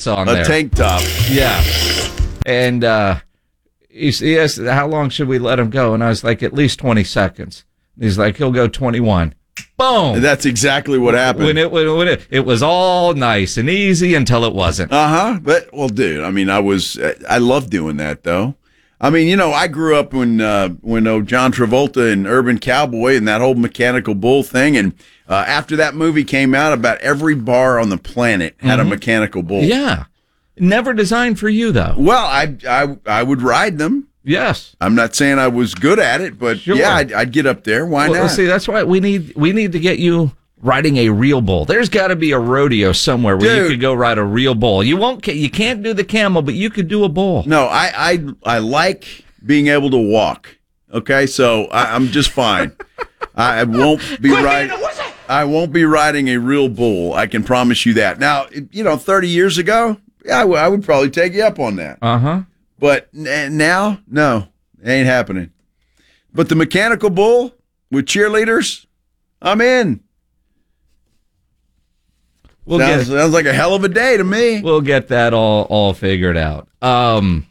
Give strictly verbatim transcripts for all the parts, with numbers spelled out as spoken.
pants on a there. A tank top. Yeah. And uh, he, he asked, how long should we let him go? And I was like, at least twenty seconds. He's like, he'll go twenty-one. Boom. And that's exactly what happened. When it, when it, it was all nice and easy until it wasn't. Uh-huh. But, well, dude, I mean, I was, I love doing that, though. I mean, you know, I grew up when, uh, when oh, John Travolta and Urban Cowboy and that whole Mechanical Bull thing. And uh, after that movie came out, about every bar on the planet had mm-hmm. a Mechanical Bull. Yeah. Never designed for you, though. Well, I, I, I would ride them. Yes. I'm not saying I was good at it, but sure. yeah, I'd, I'd get up there. Why well, not? See, that's why we need we need to get you riding a real bull. There's got to be a rodeo somewhere where Dude. you could go ride a real bull. You won't. You can't do the camel, but you could do a bull. No, I I, I like being able to walk. Okay, so I, I'm just fine. I won't be riding. I won't be riding a real bull. I can promise you that. Now, you know, thirty years ago, yeah, I, w- I would probably take you up on that. Uh huh. But n- now, no, it ain't happening. But the Mechanical Bull with cheerleaders, I'm in. We'll sounds, get, sounds like a hell of a day to me. We'll get that all, all figured out. Um,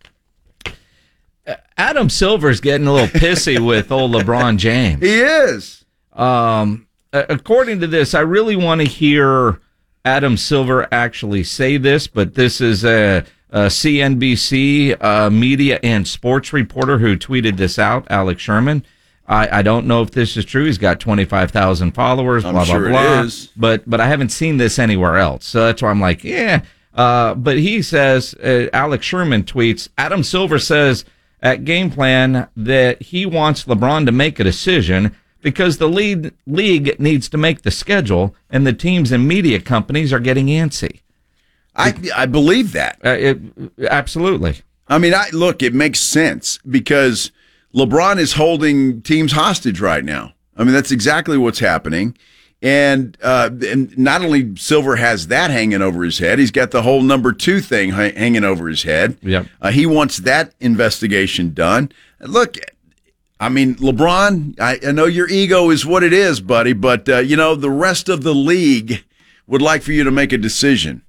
Adam Silver's getting a little pissy with old LeBron James. He is. Um, according to this, I really want to hear Adam Silver actually say this, but this is a... Uh, C N B C uh, media and sports reporter who tweeted this out, Alex Sherman. I, I don't know if this is true. He's got twenty-five thousand followers, I'm blah, sure blah, blah. It is. But, but I haven't seen this anywhere else. So that's why I'm like, yeah. Uh, but he says, uh, Alex Sherman tweets, Adam Silver says at Game Plan that he wants LeBron to make a decision because the league, league needs to make the schedule and the teams and media companies are getting antsy. I I believe that. Uh, it, absolutely. I mean, I look, it makes sense because LeBron is holding teams hostage right now. I mean, that's exactly what's happening. And, uh, and not only Silver has that hanging over his head, he's got the whole number two thing ha- hanging over his head. Yep. Uh, he wants that investigation done. Look, I mean, LeBron, I, I know your ego is what it is, buddy, but, uh, you know, the rest of the league would like for you to make a decision.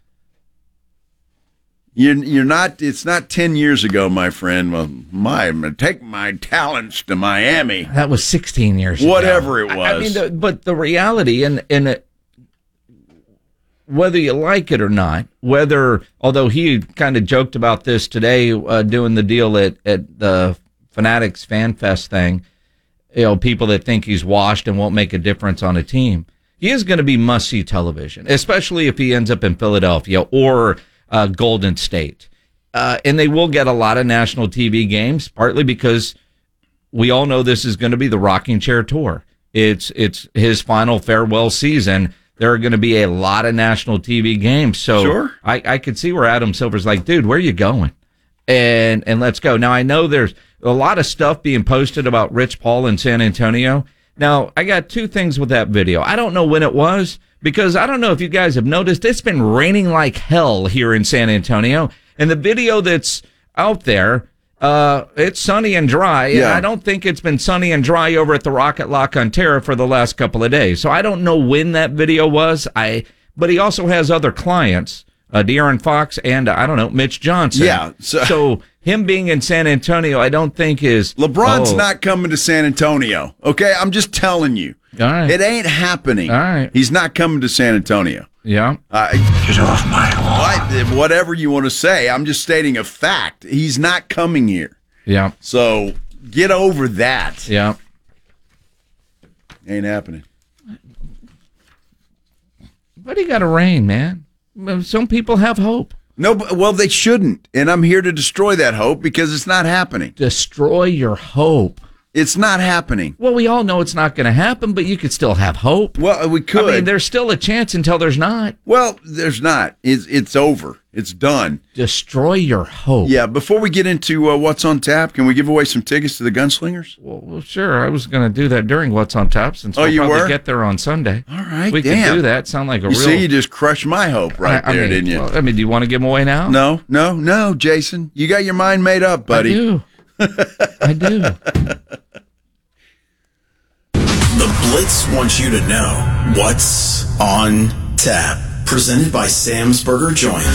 You're, you're not, it's not ten years ago, my friend. Well, my, take my talents to Miami. That was sixteen years Whatever ago. it was. I mean, the, but the reality, and, and it, whether you like it or not, whether, although he kind of joked about this today, uh, doing the deal at, at the Fanatics Fan Fest thing, you know, people that think he's washed and won't make a difference on a team. He is going to be must-see television, especially if he ends up in Philadelphia or Uh, Golden State. Uh, and they will get a lot of national T V games, partly because we all know this is going to be the rocking chair tour. It's it's his final farewell season. There are going to be a lot of national T V games. So sure. I, I could see where Adam Silver's like, dude, where are you going? And and let's go. Now, I know there's a lot of stuff being posted about Rich Paul in San Antonio. Now, I got two things with that video. I don't know when it was, because I don't know if you guys have noticed, it's been raining like hell here in San Antonio. And the video that's out there, uh, it's sunny and dry. Yeah. And I don't think it's been sunny and dry over at the Rocket Lock on Terra for the last couple of days. So I don't know when that video was. I, but he also has other clients, uh, De'Aaron Fox and, uh, I don't know, Mitch Johnson. Yeah. So, so him being in San Antonio, I don't think is... LeBron's oh, not coming to San Antonio, okay? I'm just telling you. All right. It ain't happening. All right. He's not coming to San Antonio. Yeah. Uh, Get off my lawn. Whatever you want to say, I'm just stating a fact. He's not coming here. Yeah. So get over that. Yeah. Ain't happening. But he got to rain, man. Some people have hope. No, but- well, they shouldn't. And I'm here to destroy that hope because it's not happening. Destroy your hope. It's not happening. Well, we all know it's not going to happen, but you could still have hope. Well, we could. I mean, there's still a chance until there's not. Well, there's not. It's, it's over. It's done. Destroy your hope. Yeah, before we get into uh, What's on Tap, can we give away some tickets to the Gunslingers? Well, well sure. I was going to do that during What's on Tap, since Oh, we'll you probably were? get there on Sunday. All right, We damn. could do that. Sound like a You real... see, you just crushed my hope right I, I there, mean, didn't you? Well, I mean, do you want to give them away now? No, no, no, Jason. You got your mind made up, buddy. I do. I do. The Blitz wants you to know what's on tap. Presented by Sam's Burger Joint.